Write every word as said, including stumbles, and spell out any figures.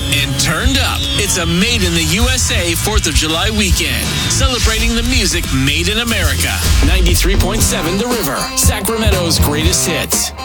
and turned up. It's a Made in the U S A fourth of July weekend, celebrating the music made in America. ninety-three point seven The River, Sacramento's greatest hits.